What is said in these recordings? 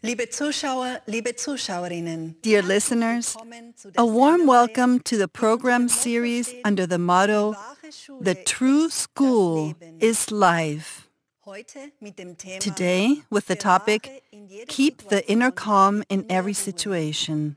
Liebe Zuschauer, liebe Zuschauerinnen, Dear listeners, a warm welcome to the program series under the motto, The True School is Life. Today, with the topic, Keep the Inner Calm in Every Situation.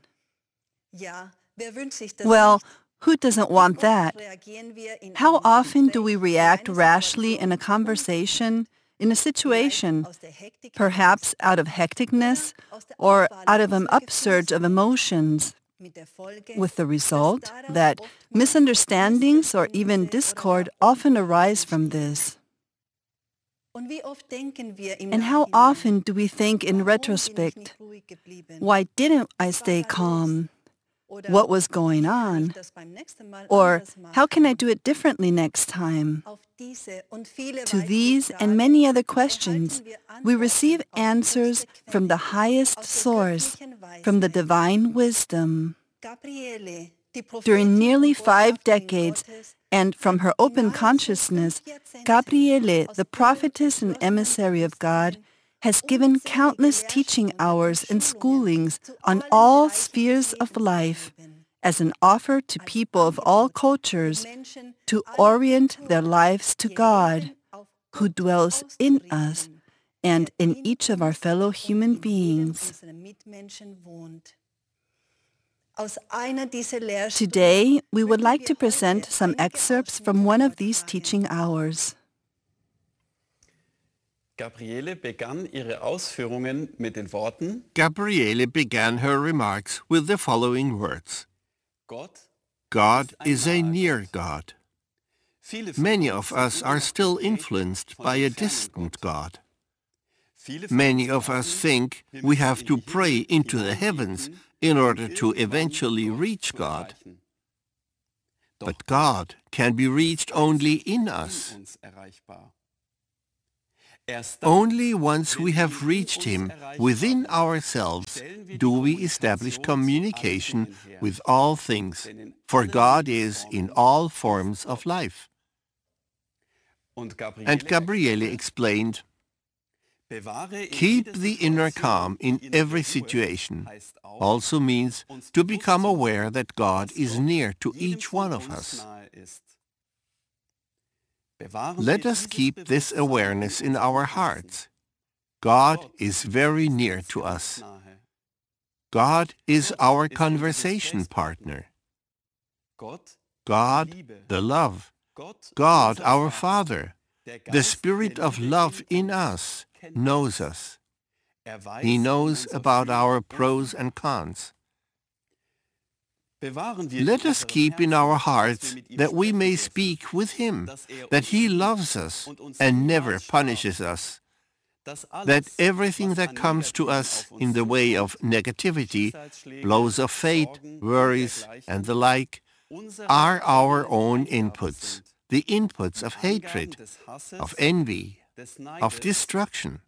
Well, who doesn't want that? How often do we react rashly in a conversation, in a situation, perhaps out of hecticness or out of an upsurge of emotions, with the result that misunderstandings or even discord often arise from this? And how often do we think in retrospect, why didn't I stay calm? What was going on? Or how can I do it differently next time? To these and many other questions, we receive answers from the highest source, from the divine wisdom. During nearly 5 decades, and from her open consciousness, Gabriele, the prophetess and emissary of God, has given countless teaching hours and schoolings on all spheres of life as an offer to people of all cultures to orient their lives to God, who dwells in us and in each of our fellow human beings. Today, we would like to present some excerpts from one of these teaching hours. Gabriele begann ihre Ausführungen mit den Worten: Gabriele began her remarks with the following words. Gott God is a near God. Many of us are still influenced by a distant God. Many of us think we have to pray into the heavens in order to eventually reach God. But God can be reached only in us. Only once we have reached Him within ourselves do we establish communication with all things, for God is in all forms of life. And Gabriele explained, keep the inner calm in every situation also means to become aware that God is near to each one of us. Let us keep this awareness in our hearts. God is very near to us. God is our conversation partner. God, the love. God, our Father. The Spirit of love in us knows us. He knows about our pros and cons. Let us keep in our hearts that we may speak with Him, that He loves us and never punishes us, that everything that comes to us in the way of negativity, blows of fate, worries, and the like, are our own inputs, the inputs of hatred, of envy, of destruction.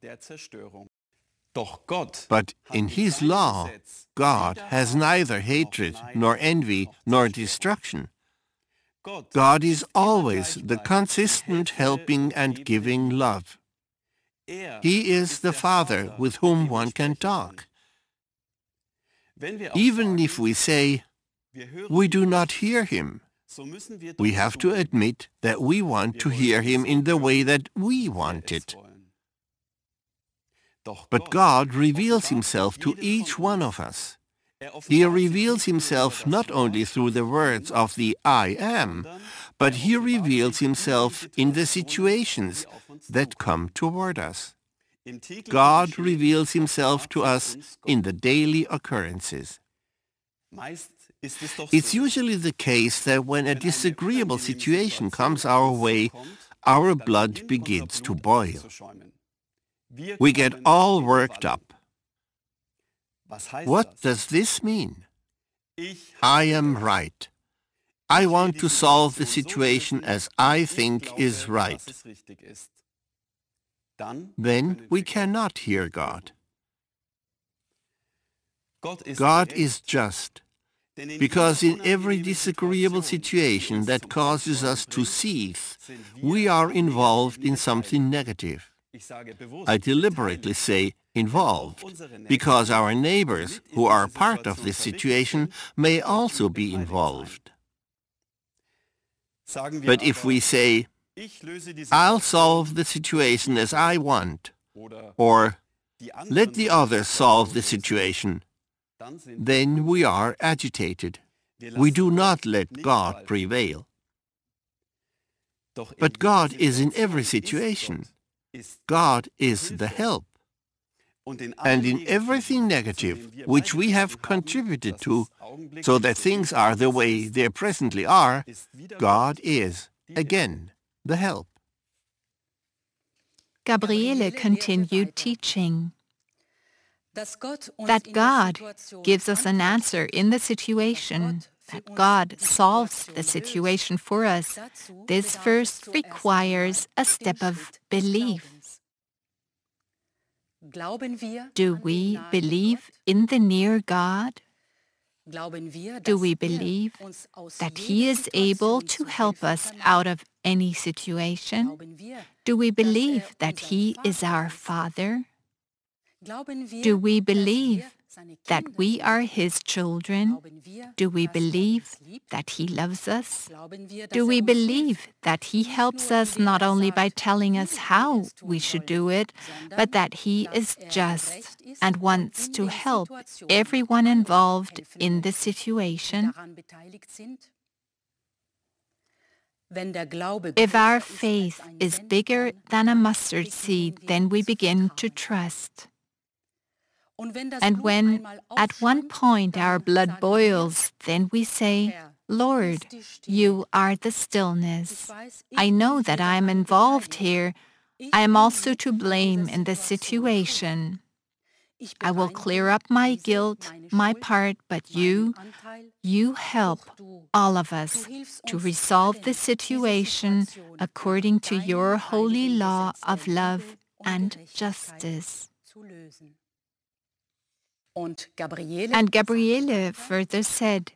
But in His law, God has neither hatred, nor envy, nor destruction. God is always the consistent helping and giving love. He is the Father with whom one can talk. Even if we say, we do not hear Him, we have to admit that we want to hear Him in the way that we want it. But God reveals Himself to each one of us. He reveals Himself not only through the words of the I Am, but He reveals Himself in the situations that come toward us. God reveals Himself to us in the daily occurrences. It's usually the case that when a disagreeable situation comes our way, our blood begins to boil. We get all worked up. What does this mean? I am right. I want to solve the situation as I think is right. Then we cannot hear God. God is just, because in every disagreeable situation that causes us to seethe, we are involved in something negative. I deliberately say involved, because our neighbors who are part of this situation may also be involved. But if we say, I'll solve the situation as I want, or let the others solve the situation, then we are agitated. We do not let God prevail. But God is in every situation. God is the help. And in everything negative which we have contributed to, so that things are the way they presently are, God is, again, the help. Gabriele continued teaching that God gives us an answer in the situation, that God solves the situation for us. This first requires a step of belief. Do we believe in the near God? Do we believe that He is able to help us out of any situation? Do we believe that He is our Father? Do we believe that we are His children? Do we believe that He loves us? Do we believe that He helps us not only by telling us how we should do it, but that He is just and wants to help everyone involved in the situation? If our faith is bigger than a mustard seed, then we begin to trust. And when at one point our blood boils, then we say, Lord, you are the stillness. I know that I am involved here. I am also to blame in this situation. I will clear up my guilt, my part, but you help all of us to resolve the situation according to your holy law of love and justice. And Gabriele further said,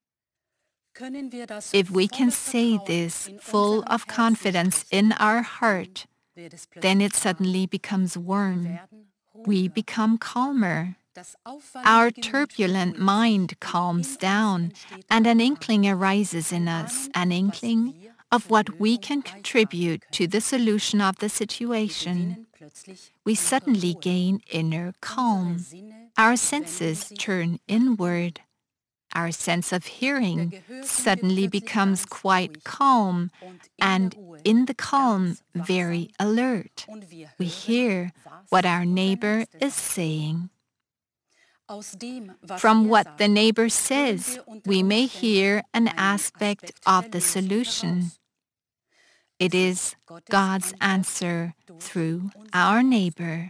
if we can say this full of confidence in our heart, then it suddenly becomes warm. We become calmer. Our turbulent mind calms down, and an inkling arises in us, an inkling of what we can contribute to the solution of the situation. We suddenly gain inner calm. Our senses turn inward. Our sense of hearing suddenly becomes quite calm, and in the calm, very alert. We hear what our neighbor is saying. From what the neighbor says, we may hear an aspect of the solution. It is God's answer through our neighbor.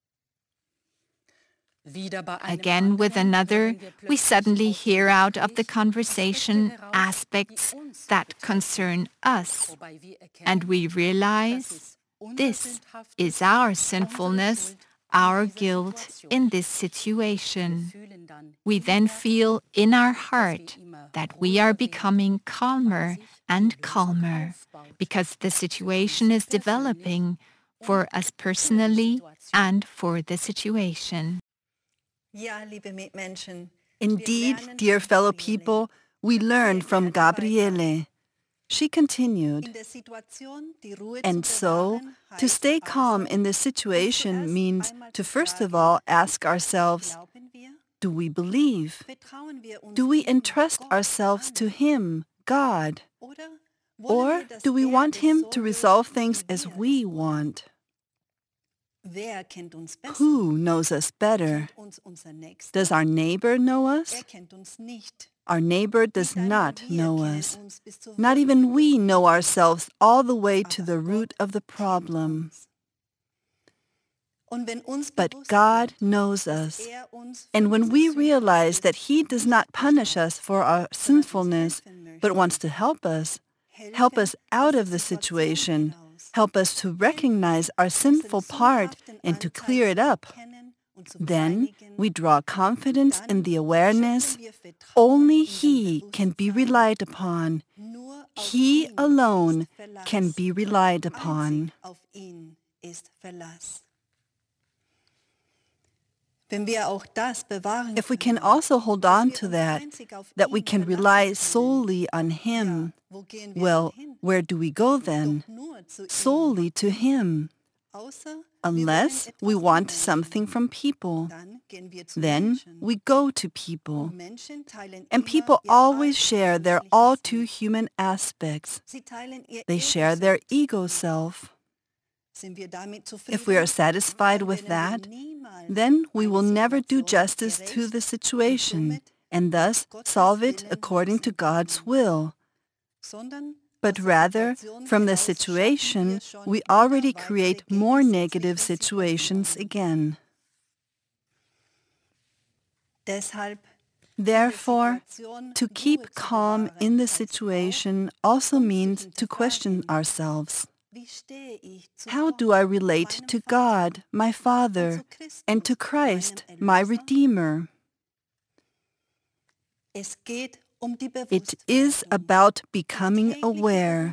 Again, with another, we suddenly hear out of the conversation aspects that concern us, and we realize this is our sinfulness, our guilt in this situation. We then feel in our heart that we are becoming calmer and calmer because the situation is developing for us personally and for the situation. Indeed, dear fellow people, we learned from Gabriele. She continued, and so, to stay calm in this situation means to first of all ask ourselves, do we believe? Do we entrust ourselves to Him, God? Or do we want Him to resolve things as we want? Who knows us better? Does our neighbor know us? Our neighbor does not know us. Not even we know ourselves all the way to the root of the problem. But God knows us. And when we realize that He does not punish us for our sinfulness, but wants to help us out of the situation, help us to recognize our sinful part and to clear it up, then we draw confidence in the awareness only He can be relied upon. He alone can be relied upon. If we can also hold on to that we can rely solely on Him, well, where do we go then? Solely to Him. Unless we want something from people, then we go to people. And people always share their all too human aspects. They share their ego self. If we are satisfied with that, then we will never do justice to the situation and thus solve it according to God's will. But rather, from the situation, we already create more negative situations again. Therefore, to keep calm in the situation also means to question ourselves. How do I relate to God, my Father, and to Christ, my Redeemer? It is about becoming aware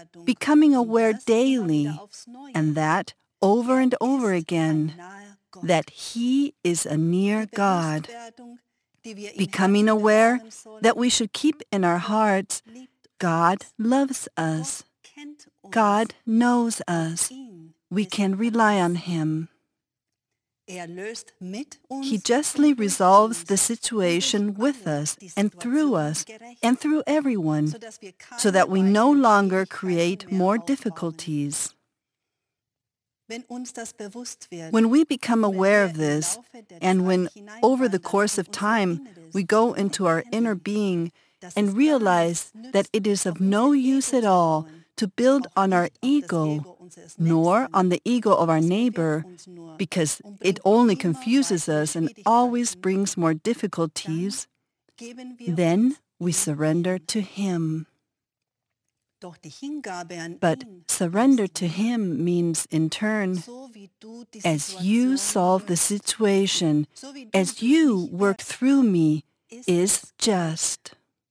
daily, and that over and over again, that He is a near God. Becoming aware that we should keep in our hearts, God loves us. God knows us. We can rely on Him. He justly resolves the situation with us and through everyone, so that we no longer create more difficulties. When we become aware of this, and when over the course of time we go into our inner being and realize that it is of no use at all to build on our ego, nor on the ego of our neighbor, because it only confuses us and always brings more difficulties, then we surrender to Him. But surrender to Him means, in turn, as you solve the situation, as you work through me, is just.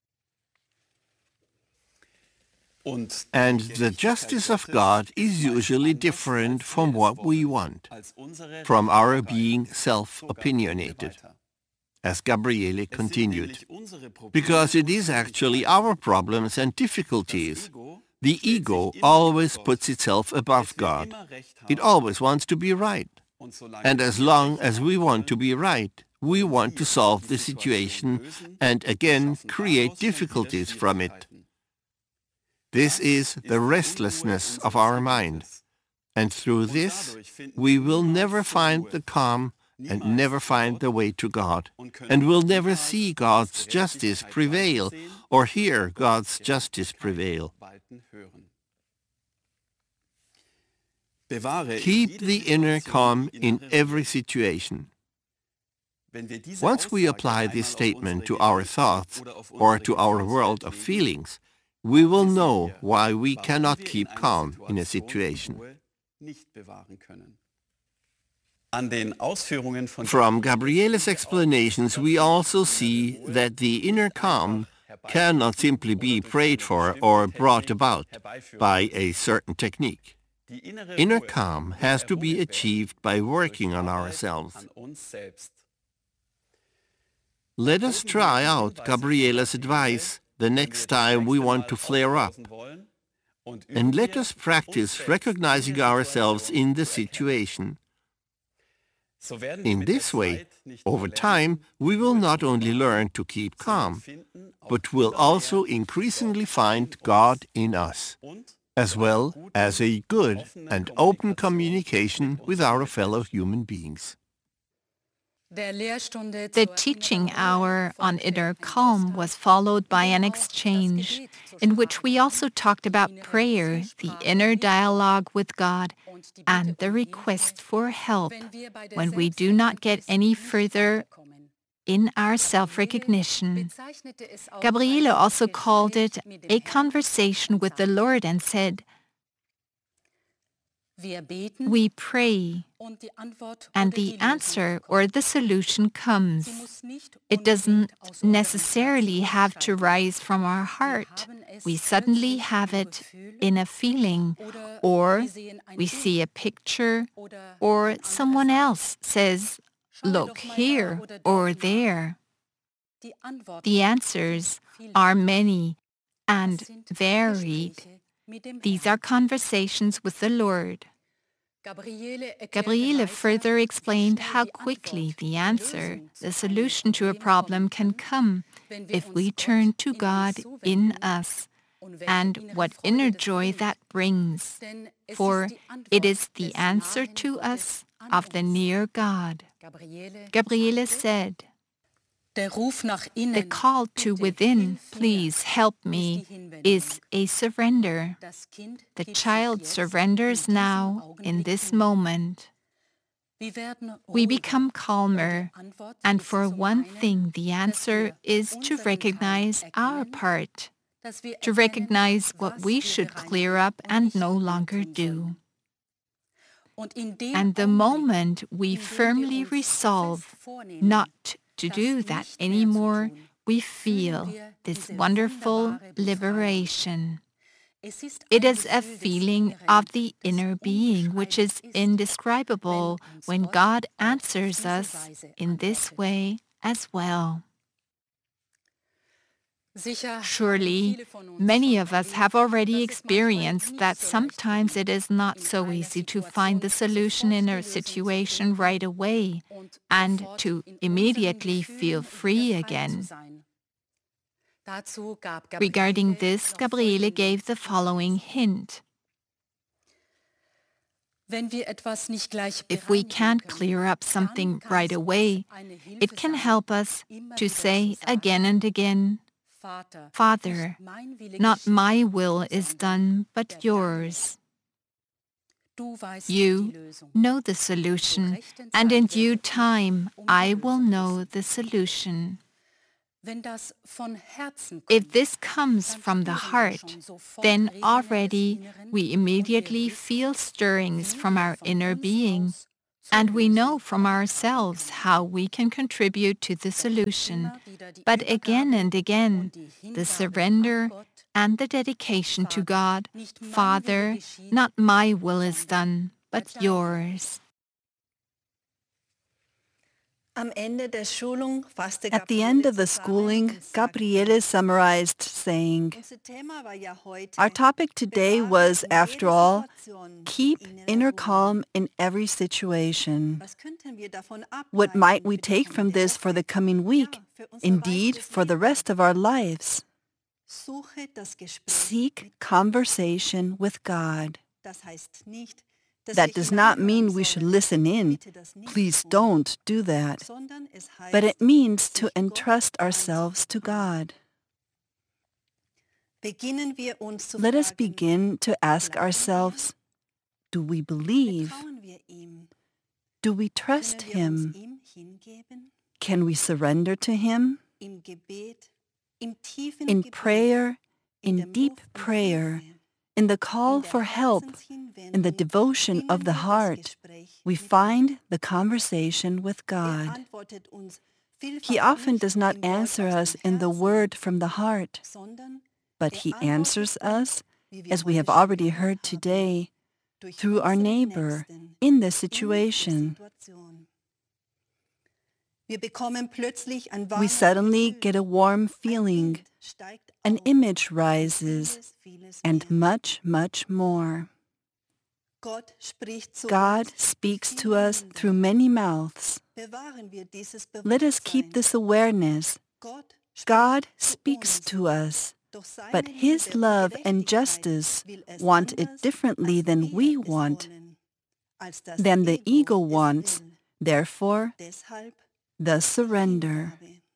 And the justice of God is usually different from what we want, from our being self-opinionated, as Gabriele continued, because it is actually our problems and difficulties. The ego always puts itself above God. It always wants to be right. And as long as we want to be right, we want to solve the situation and again create difficulties from it. This is the restlessness of our mind, and through this we will never find the calm and never find the way to God, and will never see God's justice prevail or hear God's justice prevail. Keep the inner calm in every situation. Once we apply this statement to our thoughts or to our world of feelings, we will know why we cannot keep calm in a situation. From Gabriele's explanations, we also see that the inner calm cannot simply be prayed for or brought about by a certain technique. Inner calm has to be achieved by working on ourselves. Let us try out Gabriele's advice the next time we want to flare up. And let us practice recognizing ourselves in the situation. In this way, over time, we will not only learn to keep calm, but will also increasingly find God in us, as well as a good and open communication with our fellow human beings. The teaching hour on inner calm was followed by an exchange in which we also talked about prayer, the inner dialogue with God, and the request for help when we do not get any further in our self-recognition. Gabriele also called it a conversation with the Lord and said, we pray, and the answer or the solution comes. It doesn't necessarily have to rise from our heart. We suddenly have it in a feeling, or we see a picture, or someone else says, look here or there. The answers are many and varied. These are conversations with the Lord. Gabriele further explained how quickly the answer, the solution to a problem can come if we turn to God in us, and what inner joy that brings, for it is the answer to us of the near God. Gabriele said, "The call to within, please help me, is a surrender. The child surrenders now in this moment. We become calmer, and for one thing the answer is to recognize our part, to recognize what we should clear up and no longer do. And the moment we firmly resolve not to do that anymore, we feel this wonderful liberation. It is a feeling of the inner being which is indescribable when God answers us in this way as well." Surely, many of us have already experienced that sometimes it is not so easy to find the solution in a situation right away and to immediately feel free again. Regarding this, Gabriele gave the following hint. If we can't clear up something right away, it can help us to say again and again, "Father, not my will is done, but yours. You know the solution, and in due time I will know the solution." If this comes from the heart, then already we immediately feel stirrings from our inner being, and we know from ourselves how we can contribute to the solution. But again and again, the surrender and the dedication to God, "Father, not my will is done, but yours." At the end of the schooling, Gabriele summarized, saying, "Our topic today was, after all, keep inner calm in every situation. What might we take from this for the coming week, indeed for the rest of our lives? Seek conversation with God. That does not mean we should listen in. Please don't do that. But it means to entrust ourselves to God. Let us begin to ask ourselves, do we believe? Do we trust Him? Can we surrender to Him? In prayer, in deep prayer, in the call for help, in the devotion of the heart, we find the conversation with God. He often does not answer us in the word from the heart, but He answers us, as we have already heard today, through our neighbor in the situation. We suddenly get a warm feeling, an image rises, and much, much more. God speaks to us through many mouths. Let us keep this awareness. God speaks to us, but His love and justice want it differently than we want, than the ego wants. Therefore, the surrender.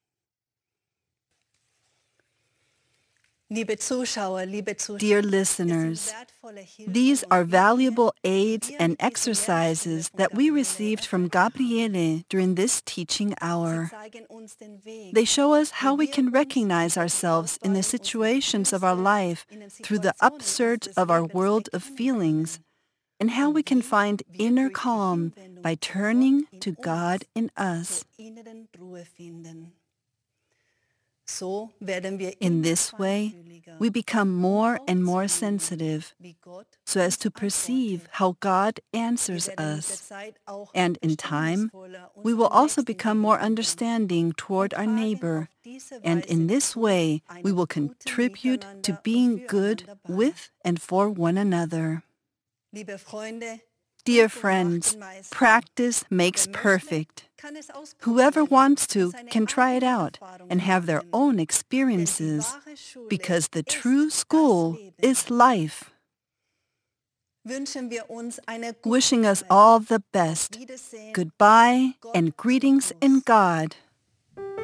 Dear listeners, these are valuable aids and exercises that we received from Gabriele during this teaching hour. They show us how we can recognize ourselves in the situations of our life through the upsurge of our world of feelings, and how we can find inner calm by turning to God in us. In this way, we become more and more sensitive so as to perceive how God answers us. And in time, we will also become more understanding toward our neighbor. And in this way, we will contribute to being good with and for one another. Dear friends, practice makes perfect. Whoever wants to can try it out and have their own experiences, because the true school is life. Wishing us all the best. Goodbye and greetings in God.